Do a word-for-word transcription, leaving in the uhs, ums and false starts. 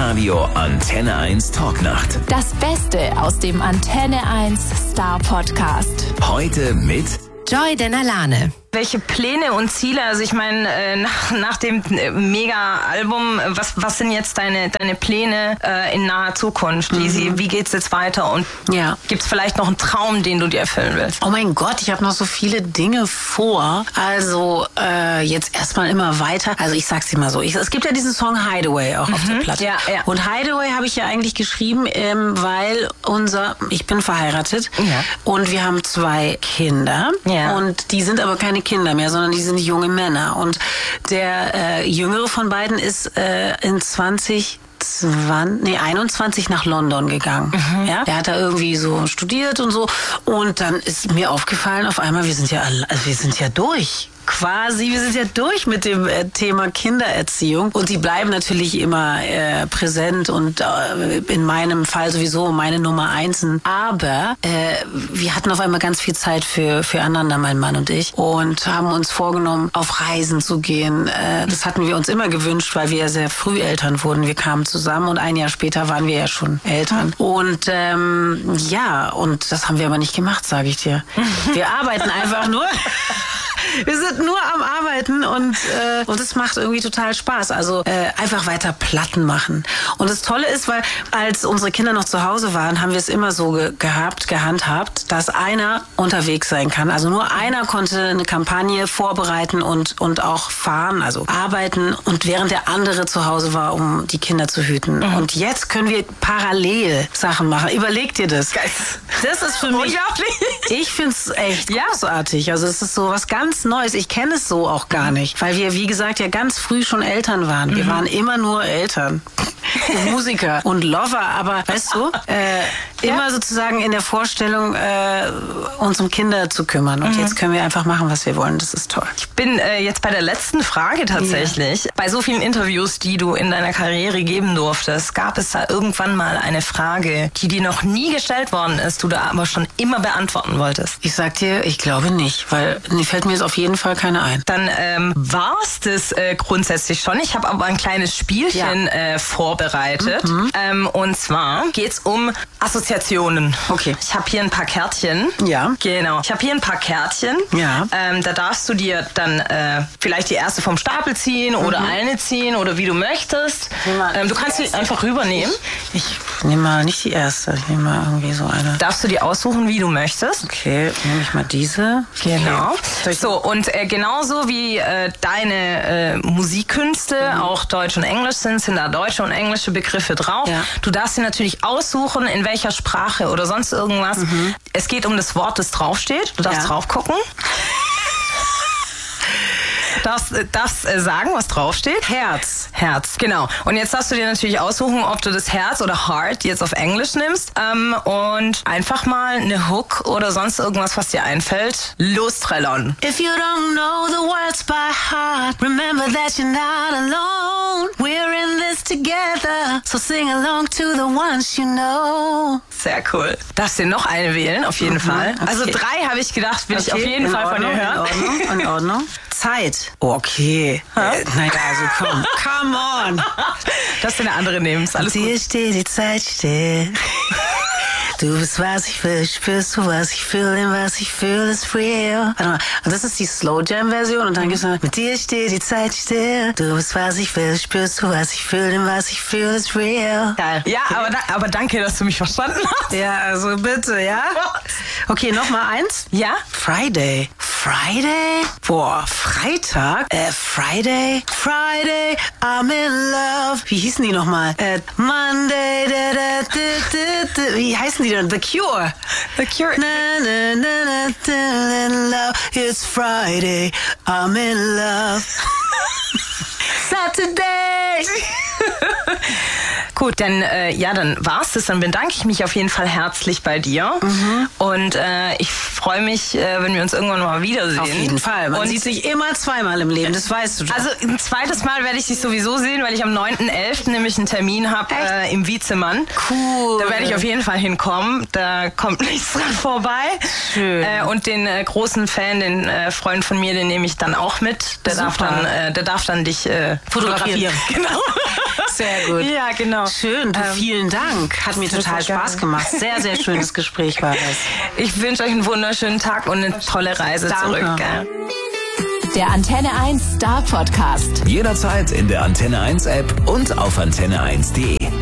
Live-Radio Antenne eins Talknacht. Das Beste aus dem Antenne eins Star Podcast. Heute mit Joy Denalane. Welche Pläne und Ziele, also ich meine, äh, nach, nach dem äh, Mega-Album, was, was sind jetzt deine, deine Pläne äh, in naher Zukunft? Mhm. Wie, wie geht's jetzt weiter? Und ja. Gibt's vielleicht noch einen Traum, den du dir erfüllen willst? Oh mein Gott, ich habe noch so viele Dinge vor. Also äh, jetzt erstmal immer weiter. Also ich sag's dir mal so, ich, es gibt ja diesen Song Hideaway auch mhm. auf der Platte. Ja, ja. Und Hideaway habe ich ja eigentlich geschrieben, ähm, weil unser, ich bin verheiratet ja. und wir haben zwei Kinder. Ja. Und die sind aber keine Kinder mehr, sondern die sind junge Männer. Und der äh, jüngere von beiden ist äh, in zwanzig zwanzig, nee, einundzwanzig nach London gegangen. Mhm. Ja, der hat da irgendwie so studiert und so. Und dann ist mir aufgefallen, auf einmal, wir sind ja, also wir sind ja durch. Quasi, wir sind ja durch mit dem äh, Thema Kindererziehung und die bleiben natürlich immer äh, präsent und äh, in meinem Fall sowieso meine Nummer eins. Aber äh, wir hatten auf einmal ganz viel Zeit für füreinander, mein Mann und ich, und haben uns vorgenommen, auf Reisen zu gehen. Äh, das hatten wir uns immer gewünscht, weil wir ja sehr früh Eltern wurden. Wir kamen zusammen und ein Jahr später waren wir ja schon Eltern. Und ähm, ja, und das haben wir aber nicht gemacht, sage ich dir. Wir arbeiten einfach nur. Wir sind nur am Arbeiten und äh, und es macht irgendwie total Spaß. Also äh, einfach weiter Platten machen. Und das Tolle ist, weil als unsere Kinder noch zu Hause waren, haben wir es immer so ge- gehabt, gehandhabt, dass einer unterwegs sein kann. Also nur einer konnte eine Kampagne vorbereiten und und auch fahren, also arbeiten, und während der andere zu Hause war, um die Kinder zu hüten. Mhm. Und jetzt können wir parallel Sachen machen. Überleg dir das. Geil. Das ist für mich. Ich finde es echt ja. großartig. Also es ist so was ganz Neues. Ich kenne es so auch gar nicht, weil wir, wie gesagt, ja ganz früh schon Eltern waren. Wir mhm. waren immer nur Eltern. Musiker und Lover, aber weißt du, äh, ja. immer sozusagen in der Vorstellung, äh, uns um Kinder zu kümmern. Und mhm. jetzt können wir einfach machen, was wir wollen. Das ist toll. Ich bin äh, jetzt bei der letzten Frage tatsächlich. Ja. Bei so vielen Interviews, die du in deiner Karriere geben durftest, gab es da irgendwann mal eine Frage, die dir noch nie gestellt worden ist, du da aber schon immer beantworten wolltest? Ich sag dir, ich glaube nicht, weil mir fällt mir jetzt auf jeden Fall keine ein. Dann ähm, war es das äh, grundsätzlich schon. Ich habe aber ein kleines Spielchen ja. äh, vorbereitet. Mhm. Ähm, und zwar geht's um Assoziationen. Okay. Ich habe hier ein paar Kärtchen. Ja. Genau. Ich habe hier ein paar Kärtchen. Ja. Ähm, da darfst du dir dann äh, vielleicht die erste vom Stapel ziehen oder mhm. eine ziehen oder wie du möchtest. Ähm, du kannst sie einfach rübernehmen. Ich, ich nehme mal nicht die erste. Ich nehme mal irgendwie so eine. Darfst du die aussuchen, wie du möchtest. Okay, nehme ich mal diese. Genau. Okay. So, und äh, genauso wie äh, deine äh, Musikkünste, mhm. auch Deutsch und Englisch sind, sind da deutsche und englische Begriffe drauf. Ja. Du darfst sie natürlich aussuchen, in welcher Sprache oder sonst irgendwas. Mhm. Es geht um das Wort, das draufsteht. Du darfst ja. drauf gucken. Darfst, darfst äh, sagen, was draufsteht? Herz. Herz, genau. Und jetzt darfst du dir natürlich aussuchen, ob du das Herz oder Heart jetzt auf Englisch nimmst ähm, und einfach mal eine Hook oder sonst irgendwas, was dir einfällt, lostrellern. If you don't know the words by heart, remember that you're not alone. We're in this together, so sing along to the ones you know. Sehr cool. Darfst dir noch eine wählen, auf jeden mhm, Fall. Okay. Also drei habe ich gedacht, will okay, ich auf jeden Fall Ordnung, von dir hören. In Ordnung, in Ordnung. Zeit. Okay. Äh, naja, also komm. Come on. Dass du eine andere nimmst. Alles Dir gut. steht die Zeit still. Du bist, was ich will, spürst du, was ich fühle, denn was ich fühle, ist real. Warte mal, und das ist die Slow Jam Version und dann gibt's noch, mit dir steht die Zeit still. Du bist, was ich will, spürst du, was ich fühle, denn was ich fühle, ist real. Geil. Ja, aber, da, aber danke, dass du mich verstanden hast. Ja, also bitte, ja? Okay, noch mal eins. Ja? Friday. Friday? Boah, Freitag? Äh, Friday? Friday, I'm in love. Wie hießen die nochmal? Äh, Monday, da, da, da, da, da. Wie heißen die denn? The Cure. The Cure. Na, na, na, na, na, in love. It's Friday, I'm in love. Saturday. Gut, dann äh, ja, dann war's das. Dann bedanke ich mich auf jeden Fall herzlich bei dir. Mhm. Und äh, ich freue mich, äh, wenn wir uns irgendwann mal wiedersehen. Auf jeden Fall. Man und sieht sich immer zweimal im Leben, das weißt du doch. Also ein zweites Mal werde ich dich sowieso sehen, weil ich am neunten elften nämlich einen Termin habe äh, im Wiezemann. Cool. Da werde ich auf jeden Fall hinkommen. Da kommt nichts dran vorbei. Schön. Äh, und den äh, großen Fan, den äh, Freund von mir, den nehme ich dann auch mit. Der Super. darf dann, äh, der darf dann dich äh, fotografieren. fotografieren. Genau. Sehr gut. Ja, genau. Schön, du, Ähm, vielen Dank. Hat mir total Spaß gemacht. Sehr, sehr schönes Gespräch war das. Ich wünsche euch einen wunderschönen Tag und eine tolle Reise Danke. zurück. Gell? Der Antenne eins Star Podcast. Jederzeit in der Antenne eins App und auf antenne eins punkt de.